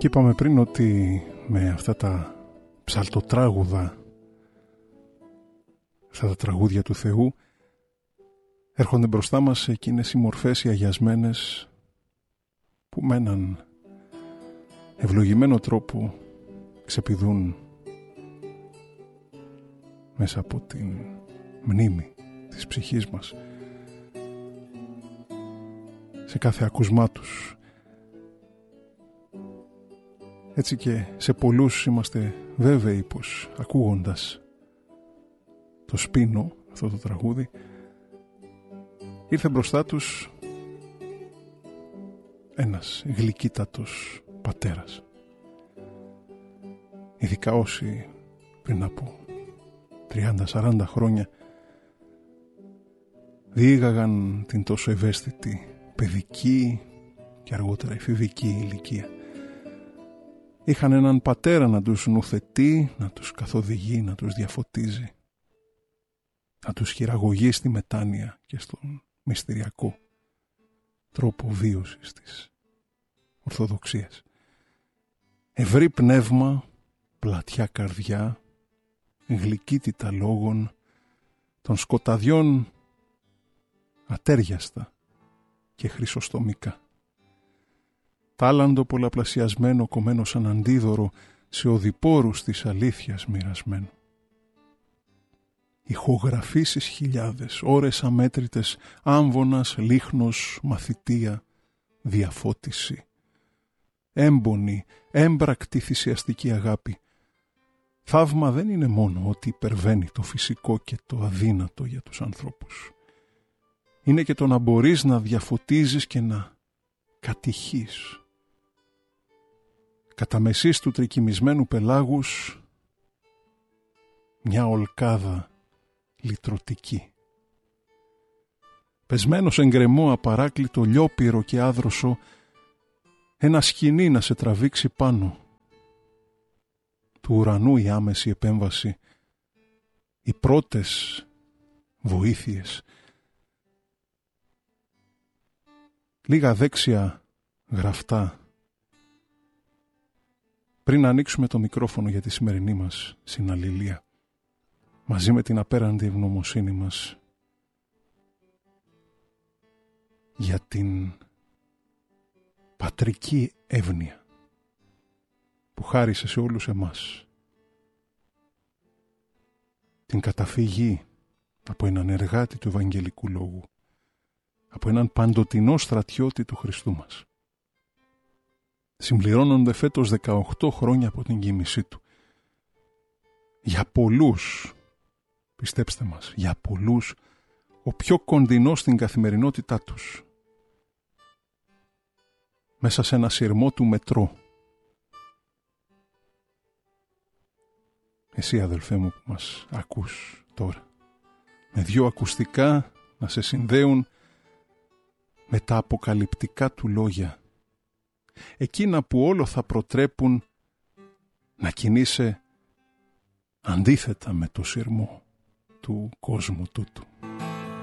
Και είπαμε πριν ότι με αυτά τα ψαλτοτράγουδα, αυτά τα τραγούδια του Θεού, έρχονται μπροστά μας εκείνες οι μορφές οι αγιασμένες που με έναν ευλογημένο τρόπο ξεπηδούν μέσα από την μνήμη της ψυχής μας, σε κάθε ακούσμά τους. Έτσι και σε πολλούς είμαστε βέβαιοι πως ακούγοντας το Σπίνο, αυτό το τραγούδι, ήρθε μπροστά τους ένας γλυκύτατος πατέρας. Ειδικά όσοι πριν από 30-40 χρόνια διήγαγαν την τόσο ευαίσθητη παιδική και αργότερα εφηβική ηλικία. Είχαν έναν πατέρα να τους νουθετεί, να τους καθοδηγεί, να τους διαφωτίζει, να τους χειραγωγεί στη μετάνοια και στον μυστηριακό τρόπο βίωσης της Ορθοδοξίας. Ευρύ πνεύμα, πλατιά καρδιά, γλυκύτητα λόγων, των σκοταδιών ατέριαστα και χρυσοστομικά. Τάλαντο πολλαπλασιασμένο, κομμένο σαν αντίδωρο, σε οδηπόρους της αλήθειας μοιρασμένο. Ηχογραφήσεις χιλιάδες, ώρες αμέτρητες, άμβονας, λίχνος, μαθητεία, διαφώτιση. Έμπονη, έμπρακτη θυσιαστική αγάπη. Θαύμα δεν είναι μόνο ότι υπερβαίνει το φυσικό και το αδύνατο για τους ανθρώπους. Είναι και το να μπορείς να διαφωτίζεις και να κατηχείς. Κατά μεσής του τρικυμισμένου πελάγους μια ολκάδα λυτρωτική. Πεσμένος εν γκρεμό απαράκλητο, λιόπυρο και άδροσο, ένα σκοινί να σε τραβήξει πάνω. Του ουρανού η άμεση επέμβαση, οι πρώτες βοήθειες. Λίγα δέξια γραφτά πριν ανοίξουμε το μικρόφωνο για τη σημερινή μας συναλληλία, μαζί με την απέραντη ευγνωμοσύνη μας για την πατρική εύνοια που χάρισε σε όλους εμάς, την καταφυγή από έναν εργάτη του Ευαγγελικού Λόγου, από έναν παντοτινό στρατιώτη του Χριστού μας. Συμπληρώνονται φέτος 18 χρόνια από την γύμνησή του. Για πολλούς, πιστέψτε μας, για πολλούς, ο πιο κοντινός στην καθημερινότητά τους. Μέσα σε ένα σειρμό του μετρό. Εσύ, αδελφέ μου, που μας ακούς τώρα, με δύο ακουστικά να σε συνδέουν με τα αποκαλυπτικά του λόγια, εκείνα που όλο θα προτρέπουν να κινείσαι αντίθετα με το σειρμό του κόσμου τούτου.